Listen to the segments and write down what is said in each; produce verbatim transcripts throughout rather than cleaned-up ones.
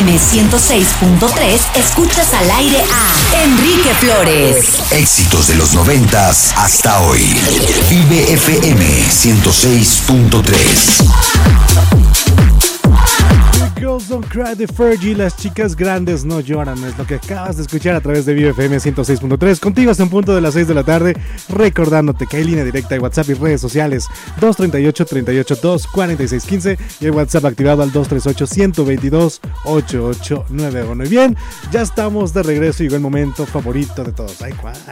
M ciento seis punto tres escuchas al aire a Enrique Flores. Éxitos de los noventas hasta hoy. Vive F M ciento seis punto tres. Girls Don't Cry de Fergie, las chicas grandes no lloran, es lo que acabas de escuchar a través de Vive F M ciento seis punto tres, contigo hasta un punto de las seis de la tarde, recordándote que hay línea directa y WhatsApp y redes sociales dos treinta y ocho, treinta y ocho, dos cuarenta y seis quince y el WhatsApp activado al dos treinta y ocho, ciento veintidós, ochenta y ocho noventa y uno. Y bien, ya estamos de regreso y llegó el momento favorito de todos. Ay, ¿cuál?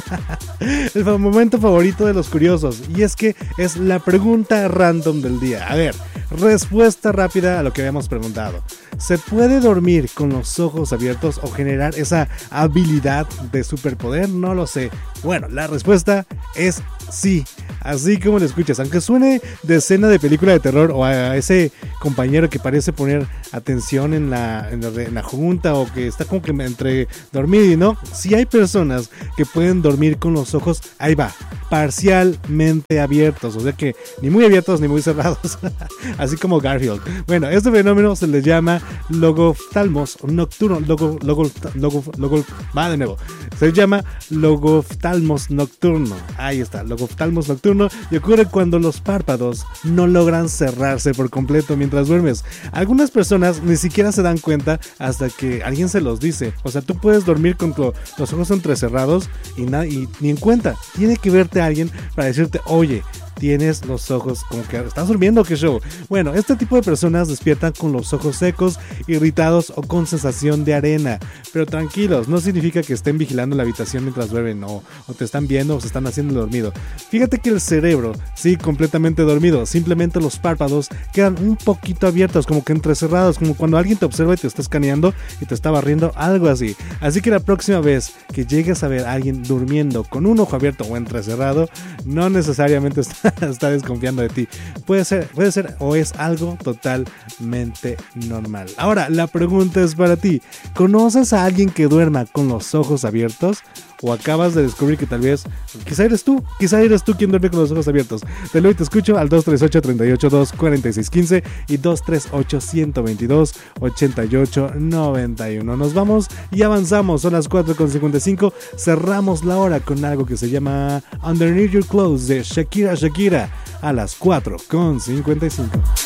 El momento favorito de los curiosos, y es que es la pregunta random del día. A ver, respuesta rápida a lo que habíamos preguntado. ¿Se puede dormir con los ojos abiertos o generar esa habilidad de superpoder? No lo sé. Bueno, la respuesta es sí, así como lo escuchas. Aunque suene de escena de película de terror o a ese compañero que parece poner atención en la, en la, en la junta o que está como que entre dormir y no, sí hay personas que pueden dormir con los ojos, ahí va, parcialmente abiertos, o sea que ni muy abiertos ni muy cerrados, así como Garfield. Bueno, este fenómeno se le llama logoftalmos nocturno, logo, logo, logo, logo, va de nuevo, se llama logoftalmos nocturno, ahí está, logoftalmos nocturno, y ocurre cuando los párpados no logran cerrarse por completo mientras duermes. Algunas personas ni siquiera se dan cuenta hasta que alguien se los dice. O sea, tú puedes dormir con los ojos entrecerrados y, na- y ni en cuenta. Tiene que verte alguien para decirte, oye, tienes los ojos como que estás durmiendo, ¿qué show? Bueno, este tipo de personas despiertan con los ojos secos, irritados o con sensación de arena. Pero tranquilos, no significa que estén vigilando la habitación mientras duermen o, o te están viendo o se están haciendo dormido. Fíjate que el cerebro, sí, completamente dormido, simplemente los párpados quedan un poquito abiertos, como que entrecerrados, como cuando alguien te observa y te está escaneando y te está barriendo, algo así. Así que la próxima vez que llegues a ver a alguien durmiendo con un ojo abierto o entrecerrado, no necesariamente está está desconfiando de ti. Puede ser, puede ser o es algo totalmente normal. Ahora, la pregunta es para ti. ¿Conoces a alguien que duerma con los ojos abiertos? ¿O acabas de descubrir que tal vez, quizá eres tú, quizá eres tú quien duerme con los ojos abiertos? Te lo y te escucho al dos treinta y ocho, treinta y ocho, dos cuarenta y seis quince y dos treinta y ocho, ciento veintidós, ochenta y ocho noventa y uno. Nos vamos y avanzamos, son las cuatro con cincuenta y cinco, cerramos la hora con algo que se llama Underneath Your Clothes de Shakira Shakira a las cuatro con cincuenta y cinco.